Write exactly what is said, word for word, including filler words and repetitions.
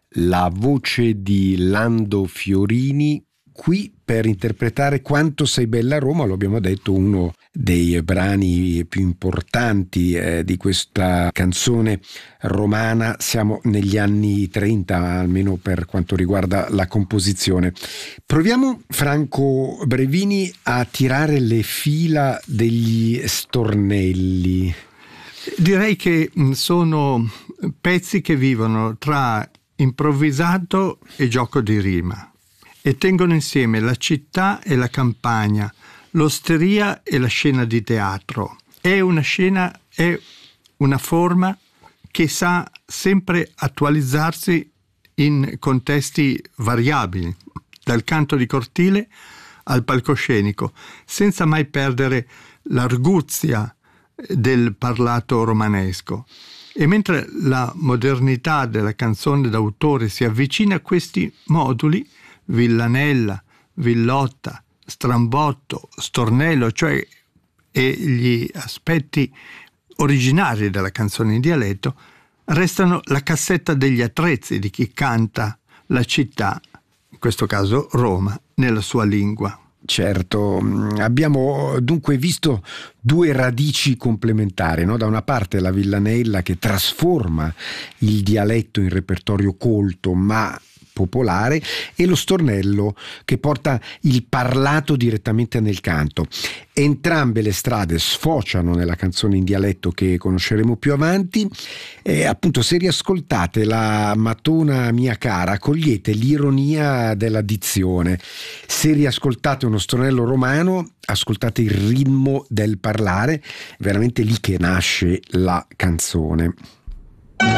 la voce di Lando Fiorini, qui per interpretare Quanto sei bella Roma, lo abbiamo detto, uno dei brani più importanti eh, di questa canzone romana. Siamo negli anni trenta, almeno per quanto riguarda la composizione. Proviamo, Franco Brevini, a tirare le fila degli stornelli. Direi che sono pezzi che vivono tra improvvisato e gioco di rima e tengono insieme la città e la campagna, l'osteria e la scena di teatro. È una scena, è una forma che sa sempre attualizzarsi in contesti variabili, dal canto di cortile al palcoscenico, senza mai perdere l'arguzia del parlato romanesco. E mentre la modernità della canzone d'autore si avvicina a questi moduli, villanella, villotta, strambotto, stornello, cioè e gli aspetti originari della canzone in dialetto, restano la cassetta degli attrezzi di chi canta la città, in questo caso Roma, nella sua lingua. Certo, abbiamo dunque visto due radici complementari, no? Da una parte la villanella che trasforma il dialetto in repertorio colto ma popolare, e lo stornello che porta il parlato direttamente nel canto. Entrambe le strade sfociano nella canzone in dialetto che conosceremo più avanti. E appunto, se riascoltate la Matona mia cara, cogliete l'ironia della dizione. Se riascoltate uno stornello romano, ascoltate il ritmo del parlare, veramente lì che nasce la canzone.